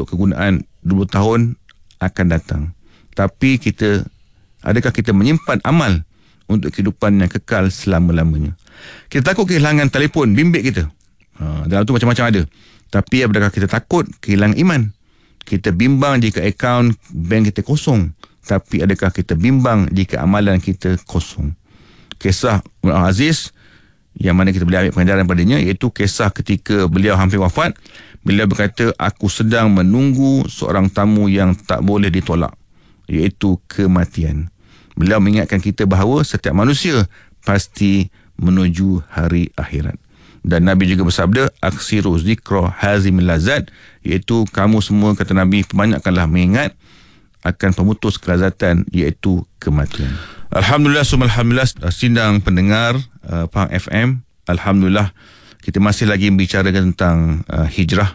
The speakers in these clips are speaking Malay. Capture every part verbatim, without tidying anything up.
untuk kegunaan dua puluh tahun akan datang. Tapi kita, adakah kita menyimpan amal untuk kehidupan yang kekal selama-lamanya? Kita takut kehilangan telefon bimbit kita. Ha, dalam tu macam-macam ada. Tapi adakah kita takut kehilangan iman? Kita bimbang jika akaun bank kita kosong. Tapi adakah kita bimbang jika amalan kita kosong? Kisah Umar Aziz yang mana kita boleh ambil pengajaran padanya, iaitu kisah ketika beliau hampir wafat. Beliau berkata, aku sedang menunggu seorang tamu yang tak boleh ditolak, iaitu kematian. Beliau mengingatkan kita bahawa setiap manusia pasti menuju hari akhirat. Dan Nabi juga bersabda, aksiru zikra hazimil lazat, iaitu kamu semua, kata Nabi, perbanyakkanlah mengingat akan pemutus kelazatan, iaitu kematian. Alhamdulillah, summa alhamdulillah, sidang pendengar uh, Pahang F M. Alhamdulillah, kita masih lagi berbicara tentang uh, hijrah.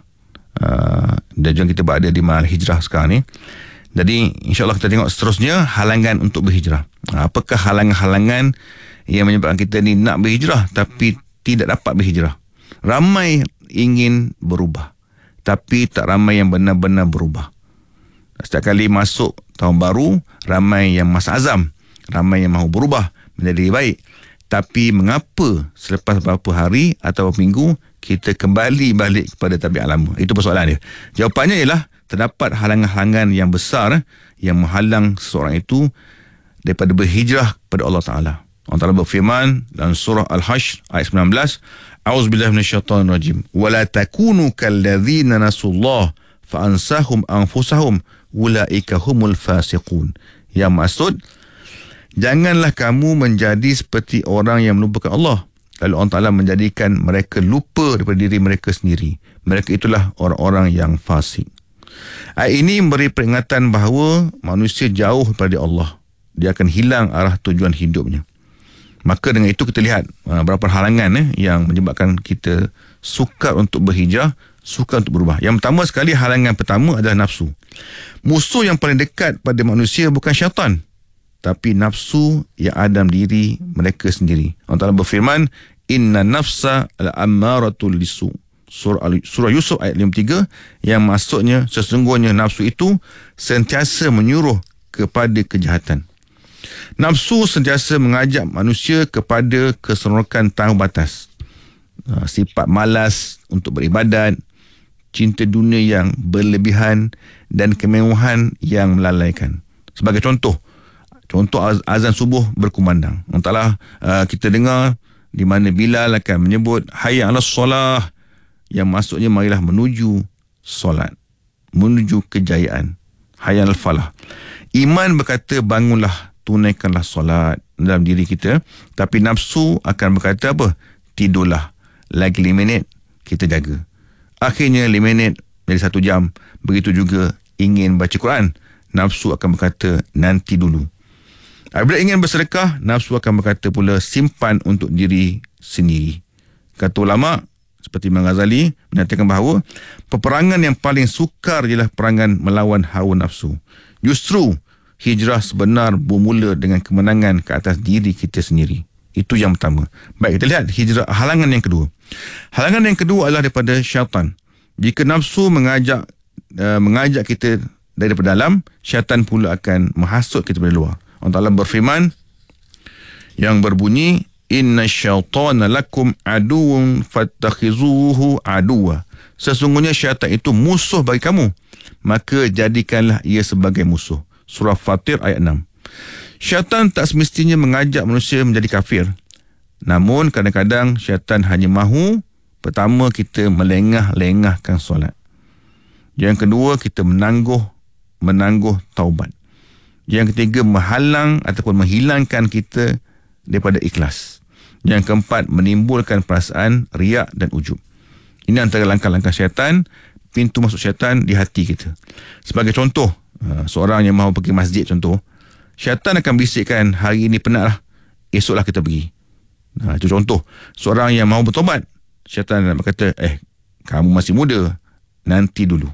Uh, dan juga kita berada di mahal hijrah sekarang ni. Jadi insyaAllah kita tengok seterusnya halangan untuk berhijrah. Uh, apakah halangan-halangan yang menyebabkan kita ni nak berhijrah tapi tidak dapat berhijrah? Ramai ingin berubah, tapi tak ramai yang benar-benar berubah. Setiap kali masuk tahun baru, ramai yang masuk azam, ramai yang mahu berubah menjadi lebih baik. Tapi mengapa selepas beberapa hari atau minggu kita kembali balik kepada tabiat lama? Itu persoalan dia. Jawapannya ialah terdapat halangan-halangan yang besar yang menghalang seseorang itu daripada berhijrah kepada Allah Ta'ala. Allah Ta'ala berfirman dalam surah Al-Hashr ayat sembilan belas, A'udzubillahi minasyaitonir rajim. Wa la takunu kalladzina nasullah fa ansahum anfusahum ulaika humul fasiqun. Yang maksud, janganlah kamu menjadi seperti orang yang melupakan Allah, lalu Allah Ta'ala menjadikan mereka lupa daripada diri mereka sendiri. Mereka itulah orang-orang yang fasik. Ayat ini memberi peringatan bahawa manusia jauh daripada Allah. Dia akan hilang arah tujuan hidupnya. Maka dengan itu kita lihat uh, berapa halangan eh, yang menyebabkan kita sukar untuk berhijrah, sukar untuk berubah. Yang pertama sekali, halangan pertama adalah nafsu. Musuh yang paling dekat pada manusia bukan syaitan, tapi nafsu yang ada dalam diri mereka sendiri. Allah Ta'ala berfirman, inna nafsa al-ammaratul lisu. Surah, surah Yusuf ayat lima puluh tiga, yang maksudnya sesungguhnya nafsu itu sentiasa menyuruh kepada kejahatan. Nafsu sentiasa mengajak manusia kepada keseronokan tanpa batas. Sifat malas untuk beribadat, cinta dunia yang berlebihan dan kemewahan yang melalaikan. Sebagai contoh, Contoh azan subuh berkumandang. Entahlah uh, kita dengar di mana Bilal akan menyebut hayya 'alas solah, yang maksudnya marilah menuju solat, menuju kejayaan. Hayya 'alal falah. Iman berkata bangunlah, tunaikanlah solat dalam diri kita, tapi nafsu akan berkata apa? Tidurlah. Lagi lima minit kita jaga. Akhirnya lima minit jadi satu jam. Begitu juga ingin baca Quran, nafsu akan berkata nanti dulu. Apabila ingin bersedekah, nafsu akan berkata pula simpan untuk diri sendiri. Kata ulama seperti Imam Ghazali menyatakan bahawa peperangan yang paling sukar ialah perangan melawan hawa nafsu. Justru hijrah sebenar bermula dengan kemenangan ke atas diri kita sendiri. Itu yang pertama. Baik, kita lihat hijrah, halangan yang kedua. Halangan yang kedua adalah daripada syaitan. Jika nafsu mengajak uh, mengajak kita daripada dalam, syaitan pula akan menghasut kita dari luar. Allah Ta'ala berfirman yang berbunyi, inna syaitana lakum aduun fattakhizuhu aduwa. Sesungguhnya syaitan itu musuh bagi kamu, maka jadikanlah ia sebagai musuh. Surah Fatir ayat enam. Syaitan tak semestinya mengajak manusia menjadi kafir. Namun kadang-kadang syaitan hanya mahu, pertama, kita melengah-lengahkan solat. Yang kedua, kita menangguh menangguh taubat. Yang ketiga, menghalang ataupun menghilangkan kita daripada ikhlas. Yang keempat, menimbulkan perasaan riak dan ujub. Ini antara langkah-langkah syaitan, pintu masuk syaitan di hati kita. Sebagai contoh, seorang yang mahu pergi masjid contoh, syaitan akan bisikkan, hari ini penat lah, esoklah kita pergi. Nah, itu contoh. Seorang yang mahu bertobat, syaitan akan berkata, eh, kamu masih muda, nanti dulu.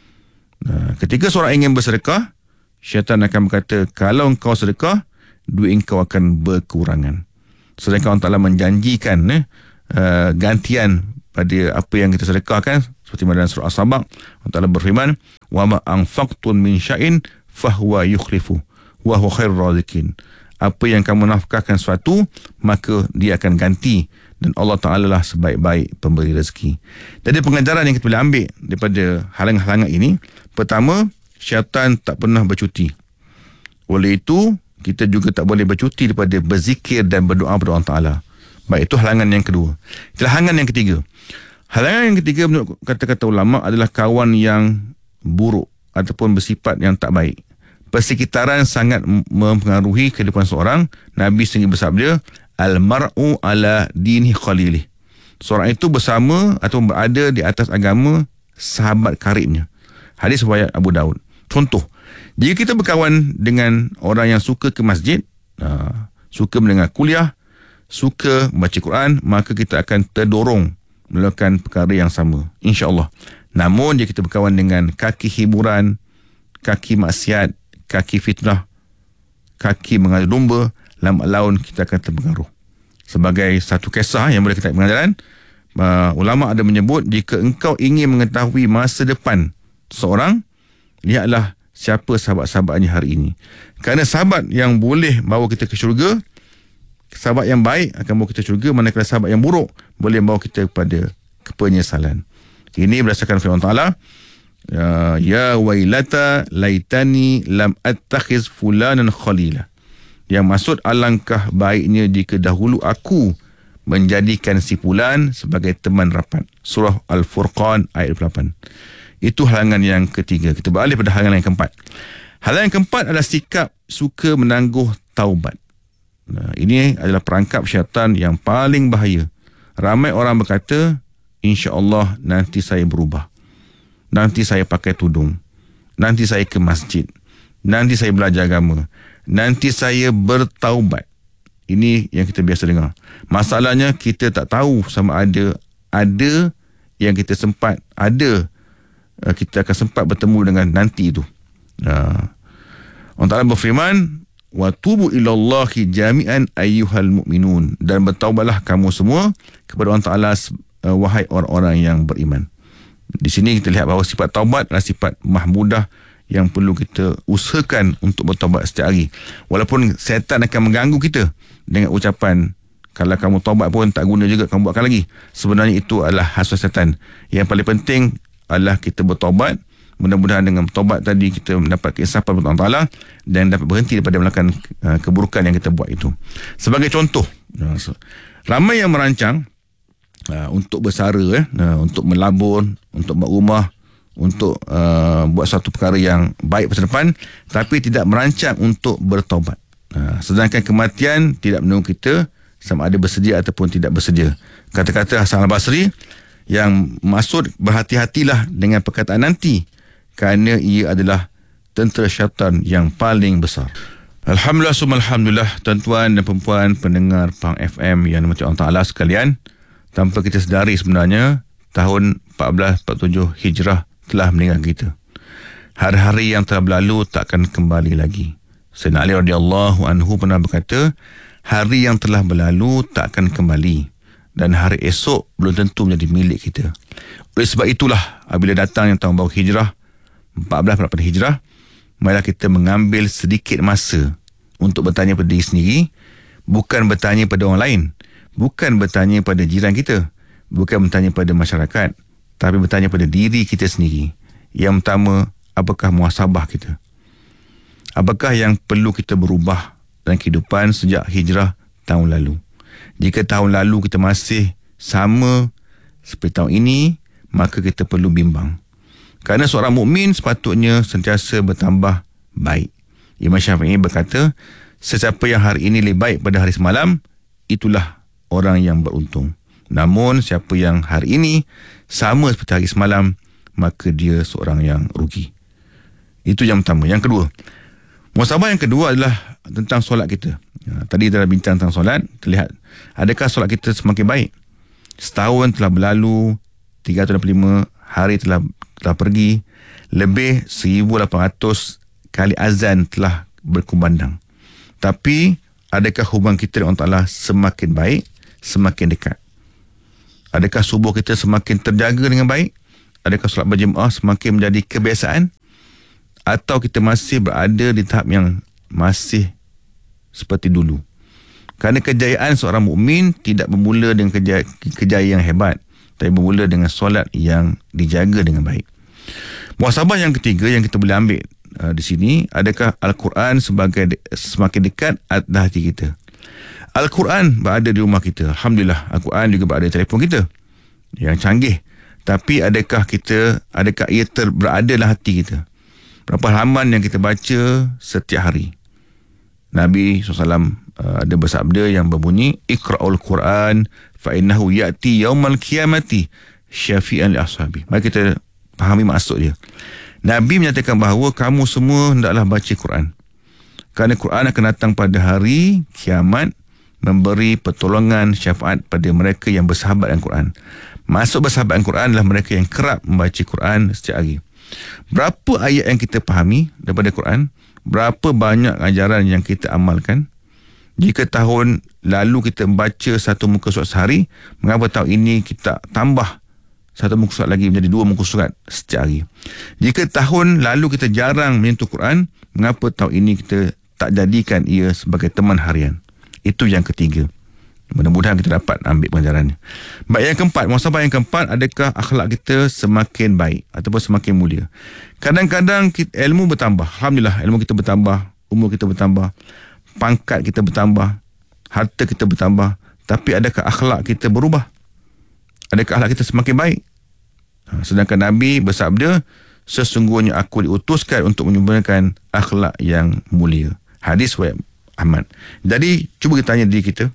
Nah, ketika seorang ingin bersedekah, syaitan akan berkata, kalau engkau sedekah, duit engkau akan berkurangan. Sedangkan Allah Ta'ala menjanjikan eh, uh, gantian pada apa yang kita sedekahkan. Seperti dalam surah As-Sabah, Allah Ta'ala berfirman, wa ma anfaqtum min syai'in fahuwa yukhlifu wa huwa khairur raziqin. Apa yang kamu nafkahkan sesuatu, maka dia akan ganti, dan Allah Ta'ala lah sebaik-baik pemberi rezeki. Jadi pengajaran yang kita boleh ambil daripada halangan-halangan ini, pertama, syaitan tak pernah bercuti. Oleh itu, kita juga tak boleh bercuti daripada berzikir dan berdoa kepada Allah Ta'ala. Baik, itu halangan yang kedua. Itulah halangan yang ketiga. Halangan yang ketiga menurut kata-kata ulama adalah kawan yang buruk ataupun bersifat yang tak baik. Persekitaran sangat mempengaruhi kehidupan seorang. Nabi sendiri bersabda, al-mar'u ala dini khalilih. Seorang itu bersama atau berada di atas agama sahabat karibnya. Hadis riwayat Abu Daud. Contoh, jika kita berkawan dengan orang yang suka ke masjid, suka mendengar kuliah, suka baca Quran, maka kita akan terdorong melakukan perkara yang sama, insya-Allah. Namun jika kita berkawan dengan kaki hiburan, kaki maksiat, kaki fitnah, kaki mengadu domba, lambat laun kita akan terpengaruh. Sebagai satu kisah yang boleh kita pengajaran, uh, ulama ada menyebut, jika engkau ingin mengetahui masa depan seorang, lihatlah siapa sahabat-sahabatnya hari ini. Kerana sahabat yang boleh bawa kita ke syurga, sahabat yang baik akan bawa kita syurga, manakala sahabat yang buruk boleh bawa kita kepada kepenyesalan. Ini berdasarkan firman Ta'ala, Ya, ya wailata laitani lam attakhiz fulanan khalila. Yang maksud, alangkah baiknya jika dahulu aku menjadikan si fulan sebagai teman rapat. Surah Al-Furqan ayat dua puluh lapan. Itu halangan yang ketiga. Kita beralih pada halangan yang keempat. Halangan yang keempat adalah sikap suka menangguh taubat. Nah, ini adalah perangkap syaitan yang paling bahaya. Ramai orang berkata, insya-Allah nanti saya berubah. Nanti saya pakai tudung. Nanti saya ke masjid. Nanti saya belajar agama. Nanti saya bertaubat. Ini yang kita biasa dengar. Masalahnya kita tak tahu sama ada ada yang kita sempat, ada kita akan sempat bertemu dengan nanti itu. Nah, Allah Ta'ala berfirman, wa tubu ilallahi jami'an ayyuhal mu'minun, dan bertaubatlah kamu semua kepada Allah Ta'ala, wahai orang-orang yang beriman. Di sini kita lihat bahawa sifat taubat adalah sifat mahmudah yang perlu kita usahakan untuk bertaubat setiap hari. Walaupun syaitan akan mengganggu kita dengan ucapan, kalau kamu taubat pun tak guna juga, kamu buatkan lagi. Sebenarnya itu adalah hasrat syaitan. Yang paling penting adalah kita bertaubat. Mudah-mudahan dengan bertaubat tadi kita mendapat keinsafan dari Allah Ta'ala dan dapat berhenti daripada melakukan uh, keburukan yang kita buat itu. Sebagai contoh, uh, ramai yang merancang Uh, untuk bersara, eh, uh, untuk melabur, untuk buat rumah, untuk uh, buat satu perkara yang baik masa depan, tapi tidak merancang untuk bertaubat. Uh, sedangkan kematian tidak menunggu kita sama ada bersedia ataupun tidak bersedia. Kata-kata Hasan Al-Basri yang maksud, berhati-hatilah dengan perkataan nanti, kerana ia adalah tentera syaitan yang paling besar. Alhamdulillah, summa alhamdulillah, tuan-tuan dan perempuan pendengar Pang F M yang dimurkai Allah Ta'ala sekalian. Tanpa kita sedari sebenarnya, tahun empat belas empat puluh tujuh Hijrah telah meninggalkan kita. Hari-hari yang telah berlalu tak akan kembali lagi. Sayyidina Ali radhiyallahu anhu pernah berkata, hari yang telah berlalu tak akan kembali, dan hari esok belum tentu menjadi milik kita. Oleh sebab itulah, apabila datang yang tahun baru Hijrah empat belas empat puluh lapan Hijrah, marilah kita mengambil sedikit masa untuk bertanya pada diri sendiri, bukan bertanya pada orang lain, bukan bertanya pada jiran kita, bukan bertanya pada masyarakat, tapi bertanya pada diri kita sendiri. Yang pertama, apakah muhasabah kita? Apakah yang perlu kita berubah dalam kehidupan sejak hijrah tahun lalu? Jika tahun lalu kita masih sama seperti tahun ini, maka kita perlu bimbang. Kerana seorang mukmin sepatutnya sentiasa bertambah baik. Imam Syafi'i berkata, sesiapa yang hari ini lebih baik pada hari semalam, itulah orang yang beruntung. Namun siapa yang hari ini sama seperti hari semalam, maka dia seorang yang rugi. Itu yang pertama. Yang kedua, muhasabah yang kedua adalah tentang solat kita. Ya, tadi kita dah bincang tentang solat. Terlihat, adakah solat kita semakin baik? Setahun telah berlalu, tiga ratus enam puluh lima hari telah telah pergi, lebih seribu lapan ratus kali azan telah berkumandang. Tapi adakah hubungan kita dengan Allah Ta'ala semakin baik, semakin dekat? Adakah subuh kita semakin terjaga dengan baik? Adakah solat berjemaah semakin menjadi kebiasaan? atau kita masih berada di tahap yang masih seperti dulu. Kerana kejayaan seorang mukmin tidak bermula dengan kejayaan, kejayaan yang hebat, tapi bermula dengan solat yang dijaga dengan baik. Muhasabah yang ketiga yang kita boleh ambil uh, di sini, adakah Al-Quran sebagai de- semakin dekat adalah hati kita. Al-Quran berada di rumah kita. Alhamdulillah, Al-Quran juga berada di telefon kita yang canggih. Tapi adakah kita, adakah ia ter, berada dalam hati kita? Berapa halaman yang kita baca setiap hari? Nabi sallallahu alaihi wasallam uh, ada bersabda yang berbunyi, Iqra'ul Quran fa'innahu ya'ti yawmal qiyamati syafi'an li ashabi. Mari kita fahami maksud dia. Nabi menyatakan bahawa kamu semua hendaklah baca Quran. Kerana Quran akan datang pada hari kiamat memberi pertolongan syafaat pada mereka yang bersahabat dengan Quran. Masuk bersahabat dengan Quran adalah mereka yang kerap membaca Quran setiap hari. Berapa ayat yang kita fahami daripada Quran? Berapa banyak ajaran yang kita amalkan? Jika tahun lalu kita membaca satu muka surat sehari, mengapa tahun ini kita tambah satu muka surat lagi menjadi dua muka surat setiap hari? Jika tahun lalu kita jarang menyentuh Quran, mengapa tahun ini kita tak jadikan ia sebagai teman harian? Itu yang ketiga. Mudah-mudahan kita dapat ambil pengajarannya. Baik, yang keempat, muhasabah yang keempat, adakah akhlak kita semakin baik ataupun semakin mulia? Kadang-kadang kita, ilmu bertambah. Alhamdulillah, ilmu kita bertambah, umur kita bertambah, pangkat kita bertambah, harta kita bertambah. Tapi adakah akhlak kita berubah? Adakah akhlak kita semakin baik? Sedangkan Nabi bersabda, sesungguhnya aku diutuskan untuk menyempurnakan akhlak yang mulia. Hadis riwayat Ahmad. Jadi, cuba kita tanya diri kita,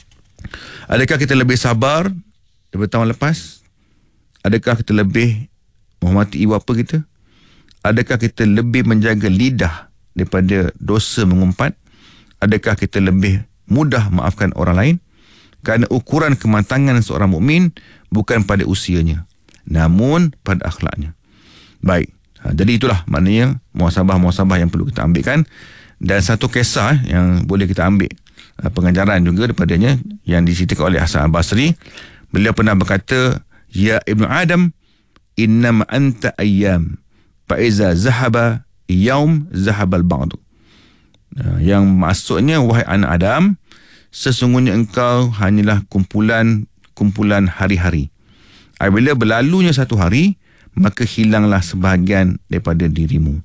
adakah kita lebih sabar daripada tahun lepas? Adakah kita lebih menghormati ibu bapa kita? Adakah kita lebih menjaga lidah daripada dosa mengumpat? Adakah kita lebih mudah maafkan orang lain? Kerana ukuran kematangan seorang mukmin bukan pada usianya, namun pada akhlaknya. Baik, ha, jadi itulah maknanya muhasabah-muhasabah yang perlu kita ambilkan. Dan satu kisah yang boleh kita ambil uh, pengajaran juga daripadanya yang diceritakan oleh Hasan Al-Basri. Beliau pernah berkata, ya Ibnu Adam, innama anta ayyam, fa'iza zahaba yaum zahabal ba'du. Uh, yang maksudnya, wahai anak Adam, sesungguhnya engkau hanyalah kumpulan-kumpulan hari-hari. Apabila berlalunya satu hari, maka hilanglah sebahagian daripada dirimu.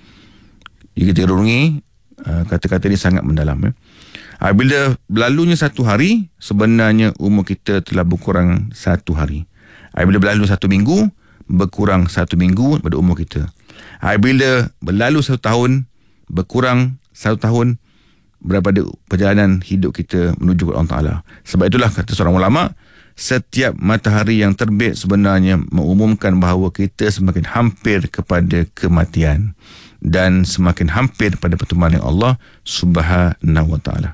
Jika kita renungi, kata-kata ini sangat mendalam. Ya. Apabila berlalunya satu hari, sebenarnya umur kita telah berkurang satu hari. Apabila berlalu satu minggu, berkurang satu minggu pada umur kita. Apabila berlalu satu tahun, berkurang satu tahun daripada perjalanan hidup kita menuju ke Allah Ta'ala. Sebab itulah kata seorang ulama, setiap matahari yang terbit sebenarnya mengumumkan bahawa kita semakin hampir kepada kematian dan semakin hampir pada pertemuan dengan Allah Subhanahu wa taala.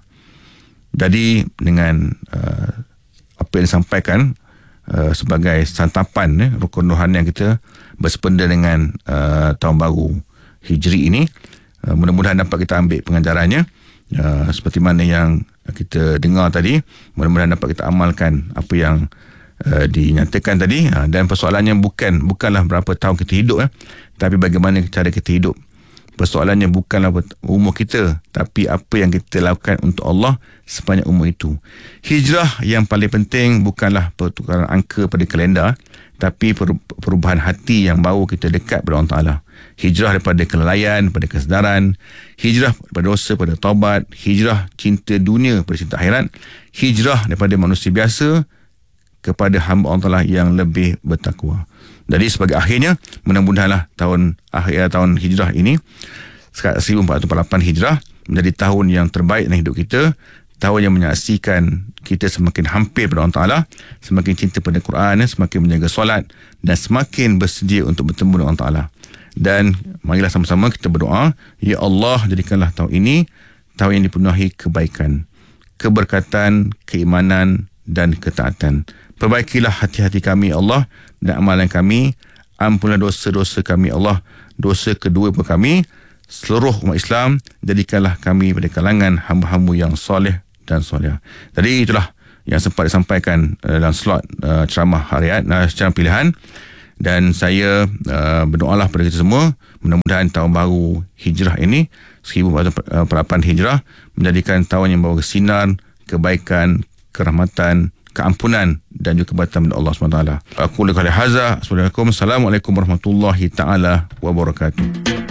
Jadi dengan uh, apa yang disampaikan uh, sebagai santapan eh, rukun rohani yang kita bersepeda dengan uh, tahun baru Hijri ini, uh, mudah-mudahan dapat kita ambil pengajarannya uh, seperti mana yang kita dengar tadi. Mudah-mudahan dapat kita amalkan apa yang uh, dinyatakan tadi, uh, dan persoalannya bukan bukanlah berapa tahun kita hidup eh, tapi bagaimana cara kita hidup. Persoalannya bukanlah umur kita, tapi apa yang kita lakukan untuk Allah sepanjang umur itu. Hijrah yang paling penting bukanlah pertukaran angka pada kalender, tapi perubahan hati yang bawa kita dekat kepada Allah Ta'ala. Hijrah daripada kelalaian, daripada kesedaran. Hijrah daripada dosa, pada taubat. Hijrah cinta dunia pada cinta akhirat. Hijrah daripada manusia biasa kepada hamba Allah Ta'ala yang lebih bertakwa. Jadi sebagai akhirnya, mudah-mudahanlah tahun akhir tahun Hijrah ini, seribu empat ratus empat puluh lapan Hijrah, menjadi tahun yang terbaik dalam hidup kita, tahun yang menyaksikan kita semakin hampir pada Allah Ta'ala, semakin cinta pada Quran, semakin menjaga solat, dan semakin bersedia untuk bertemu dengan Allah Ta'ala. Dan marilah sama-sama kita berdoa, ya Allah, jadikanlah tahun ini tahun yang dipenuhi kebaikan, keberkatan, keimanan dan ketaatan. Perbaikilah hati-hati kami Allah dan amalan kami. Ampunlah dosa-dosa kami Allah, dosa kedua pun kami, seluruh umat Islam. Jadikanlah kami pada kalangan hamba-hamba yang soleh dan soleh. Jadi itulah yang sempat disampaikan dalam slot uh, ceramah harian uh, secara pilihan. Dan saya uh, berdoalah pada kita semua, mudah-mudahan tahun baru Hijrah ini seribu empat ratus empat puluh lapan Hijrah menjadikan tahun yang bawa kesinar, kebaikan, kerahmatan, keampunan dan juga kebaikan dari Allah subhanahu wa taala. Aku quli hadza. Assalamualaikum warahmatullahi taala wabarakatuh.